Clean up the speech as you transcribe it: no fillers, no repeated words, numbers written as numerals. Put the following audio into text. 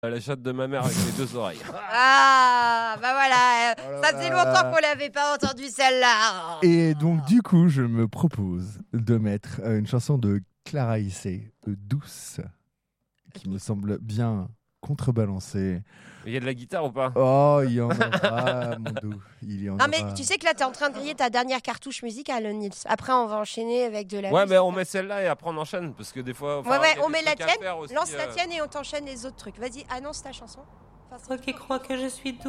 La chatte de ma mère avec les 2 oreilles. Ah, bah voilà, Oh ça là faisait là. longtemps qu'on l'avait pas entendu celle-là. Et donc, du coup, je me propose de mettre une chanson de Clara Issé, Douce, qui me semble bien contrebalancée. Il y a de la guitare ou pas? Oh, il y en aura, mon doux. Il y en Non mais aura. tu sais que là t'es en train de griller ta dernière cartouche musicale, Nils. Après on va enchaîner avec de la Ouais, musique. mais on met celle-là et après on enchaîne parce que des fois. Ouais, il y a on des met la trucs à tienne, faire aussi, lance la tienne et on t'enchaîne les autres trucs. Vas-y, annonce ta chanson. Toi qui crois que je suis douce.